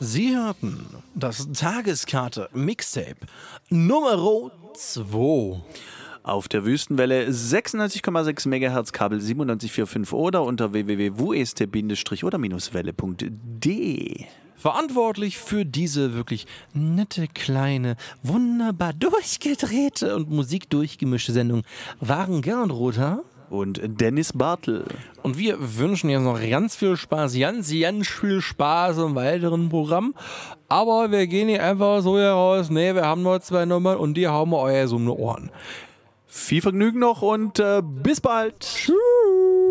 Sie hörten das Tageskarte Mixtape Nummer 2. Auf der Wüstenwelle 96,6 MHz, Kabel 97,45 oder unter www.west-oder-welle.de. Verantwortlich für diese wirklich nette, kleine, wunderbar durchgedrehte und musikdurchgemischte Sendung waren Gernot Rother und Dennis Bartel. Und wir wünschen jetzt noch ganz viel Spaß, ganz viel Spaß im weiteren Programm. Aber wir gehen hier einfach so heraus, nee, wir haben noch 2 Nummern und die hauen wir euch so um die Ohren. Viel Vergnügen noch und bis bald. Tschüss.